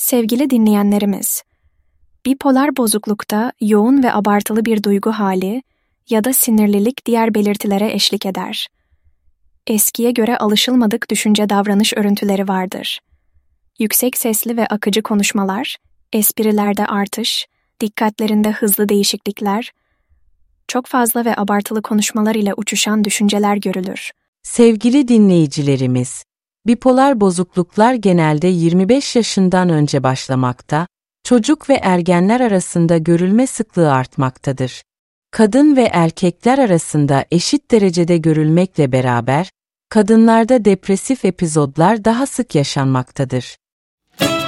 Sevgili dinleyenlerimiz, bipolar bozuklukta yoğun ve abartılı bir duygu hali ya da sinirlilik diğer belirtilere eşlik eder. Eskiye göre alışılmadık düşünce davranış örüntüleri vardır. Yüksek sesli ve akıcı konuşmalar, esprilerde artış, dikkatlerinde hızlı değişiklikler, çok fazla ve abartılı konuşmalar ile uçuşan düşünceler görülür. Sevgili dinleyicilerimiz, bipolar bozukluklar genelde 25 yaşından önce başlamakta, çocuk ve ergenler arasında görülme sıklığı artmaktadır. Kadın ve erkekler arasında eşit derecede görülmekle beraber, kadınlarda depresif epizodlar daha sık yaşanmaktadır.